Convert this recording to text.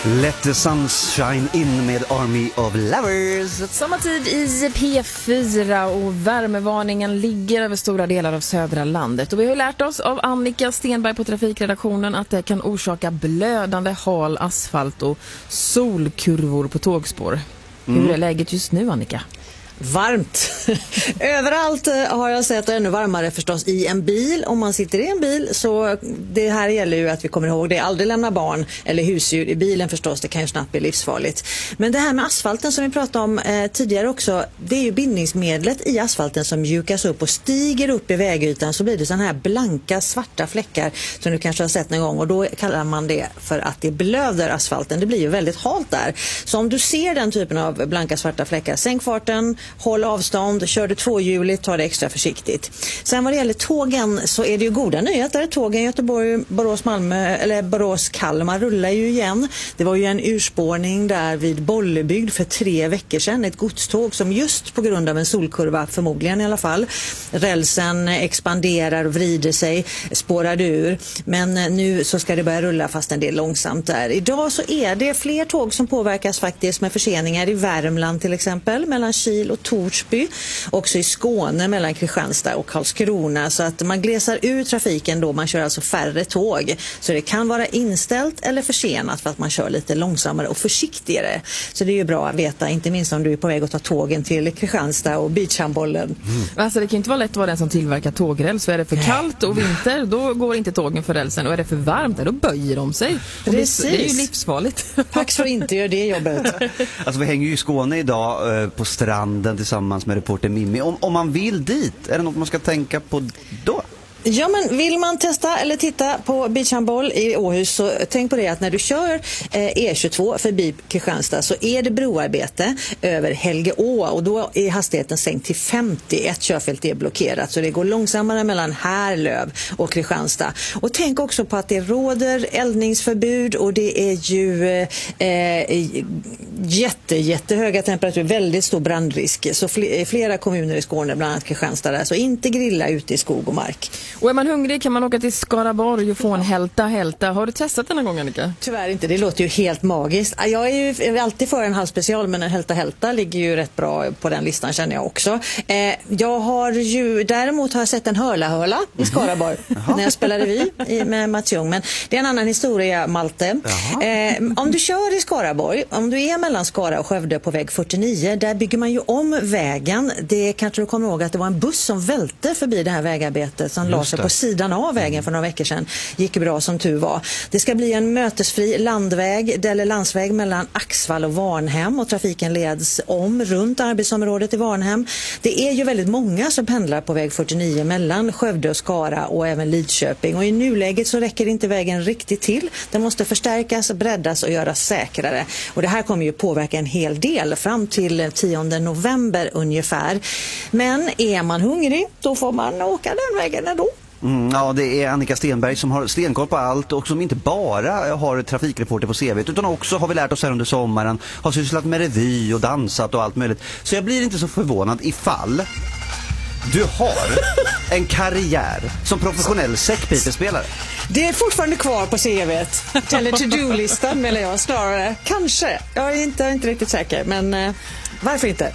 Let the sunshine in med Army of Lovers. Sommartid i P4 och värmevarningen ligger över stora delar av södra landet. Och vi har lärt oss av Annika Stenberg på trafikredaktionen att det kan orsaka blödande hal asfalt och solkurvor på tågspår. Hur är läget just nu, Annika? Varmt. Överallt har jag sett, och ännu varmare förstås i en bil. Om man sitter i en bil, så det här gäller ju att vi kommer ihåg det. Aldrig lämna barn eller husdjur i bilen förstås. Det kan ju snabbt bli livsfarligt. Men det här med asfalten som vi pratade om tidigare också, det är ju bindningsmedlet i asfalten som mjukas upp och stiger upp i vägytan, så blir det sådana här blanka svarta fläckar som du kanske har sett någon gång, och då kallar man det för att det blöder asfalten. Det blir ju väldigt halt där. Så om du ser den typen av blanka svarta fläckar, sänk farten, håll avstånd, kör du tvåhjuligt, ta det extra försiktigt. Sen vad det gäller tågen så är det ju goda nyheter. Tågen Göteborg, Borås, Malmö eller Borås, Kalmar rullar ju igen. Det var ju en urspårning där vid Bollebygd för 3 veckor sedan. Ett godståg som just på grund av en solkurva, förmodligen i alla fall, rälsen expanderar och vrider sig, spårade ur. Men nu så ska det börja rulla fast en del långsamt där. Idag så är det fler tåg som påverkas faktiskt med förseningar i Värmland till exempel, mellan Kil och Torsby, också i Skåne mellan Kristianstad och Karlskrona, så att man glesar ur trafiken då, man kör alltså färre tåg, så det kan vara inställt eller försenat för att man kör lite långsammare och försiktigare. Så det är ju bra att veta, inte minst om du är på väg att ta tågen till Kristianstad och beachhandbollen. Alltså det kan inte vara lätt att vara den som tillverkar tågräls, så är det för kallt och vinter, då går inte tågen för rälsen, och är det för varmt, då böjer de sig. Precis. Det är ju livsfarligt. Pax för inte gör det jobbet. Alltså vi hänger ju i Skåne idag på stranden tillsammans med reporter Mimmi. Om man vill dit, är det något man ska tänka på då? Ja, men vill man testa eller titta på beachhandboll i Åhus, så tänk på det att när du kör E22 förbi Kristianstad så är det broarbete över Helgeå, och då är hastigheten sänkt till 50. Ett körfält är blockerat, så det går långsammare mellan Härlöv och Kristianstad. Och tänk också på att det råder eldningsförbud, och det är ju jättehöga temperaturer, väldigt stor brandrisk. Så flera kommuner i Skåne, bland annat Kristianstad där, så inte grilla ute i skog och mark. Och är man hungrig kan man åka till Skaraborg och få en hälta. Har du testat den här gången, Annika? Tyvärr inte, det låter ju helt magiskt. Jag är ju alltid för en halvspecial, men en hälta ligger ju rätt bra på den listan, känner jag också. Jag har ju, däremot har jag sett en hörla i Skaraborg när jag spelade revy med Mats Ljung, men det är en annan historia, Malte. Om du kör i Skaraborg, om du är mellan Skara och Skövde på väg 49, där bygger man ju om vägen. Det kanske du kommer ihåg att det var en buss som välte förbi det här vägarbetet som la sig på sidan av vägen för några veckor sedan. Gick bra som tur var. Det ska bli en mötesfri landväg eller landsväg mellan Axvall och Varnhem, och trafiken leds om runt arbetsområdet i Varnhem. Det är ju väldigt många som pendlar på väg 49 mellan Skövde och Skara och även Lidköping, och i nuläget så räcker inte vägen riktigt till. Den måste förstärkas, breddas och göras säkrare. Och det här kommer ju påverka en hel del fram till 10 november ungefär. Men är man hungrig, då får man åka den vägen ändå. Ja, det är Annika Stenberg som har stenkoll på allt, och som inte bara har trafikreporter på CV, utan också, har vi lärt oss här under sommaren, har sysslat med revy och dansat och allt möjligt. Så jag blir inte så förvånad ifall du har en karriär som professionell säckpipespelare. Det är fortfarande kvar på CV:t. Eller to-do-listan, menar jag snarare. Kanske. Jag är inte riktigt säker, men varför inte?